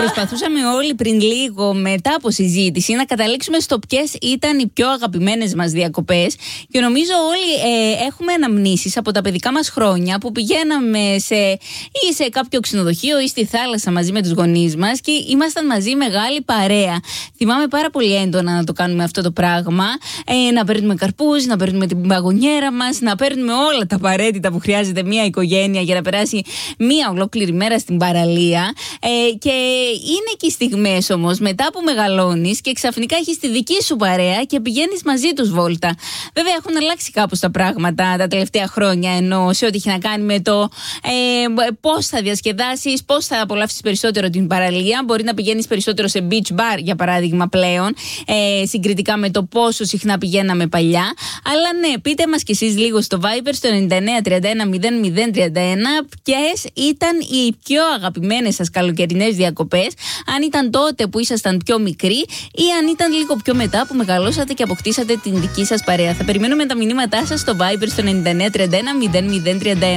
Προσπαθούσαμε όλοι πριν λίγο, μετά από συζήτηση, να καταλήξουμε στο ποιες ήταν οι πιο αγαπημένες μας διακοπές. Και νομίζω όλοι έχουμε αναμνήσεις από τα παιδικά μας χρόνια που πηγαίναμε ή σε κάποιο ξενοδοχείο ή στη θάλασσα μαζί με τους γονείς μας και ήμασταν μαζί μεγάλη παρέα. Θυμάμαι πάρα πολύ έντονα να το κάνουμε αυτό το πράγμα. Να παίρνουμε καρπούς, να παίρνουμε την παγωνιέρα μας, να παίρνουμε όλα τα απαραίτητα που χρειάζεται μια οικογένεια για να περάσει μια ολόκληρη μέρα στην παραλία. Και είναι και οι στιγμές όμως μετά που μεγαλώνεις και ξαφνικά έχεις τη δική σου παρέα και πηγαίνεις μαζί τους βόλτα. Βέβαια έχουν αλλάξει κάπως τα πράγματα τα τελευταία χρόνια, ενώ σε ό,τι έχει να κάνει με το πώς θα διασκεδάσεις, πώς θα απολαύσεις περισσότερο την παραλία. Μπορεί να πηγαίνεις περισσότερο σε beach bar, για παράδειγμα, πλέον, συγκριτικά με το πόσο συχνά πηγαίναμε παλιά. Αλλά ναι, πείτε μας κι εσείς λίγο στο Viber, στο 9931 ποιες ήταν οι πιο αγαπημένες σας καλοκαιρινές διακοπές, αν ήταν τότε που ήσασταν πιο μικροί ή αν ήταν λίγο πιο μετά που μεγαλώσατε και αποκτήσατε την δική σας παρέα. Θα περιμένουμε τα μηνύματά σας στο Viber στο 9931 0031.